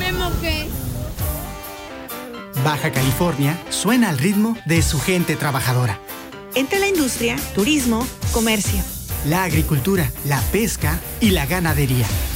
me mojé. Baja California suena al ritmo de su gente trabajadora. Entre la industria, turismo, comercio, la agricultura, la pesca y la ganadería.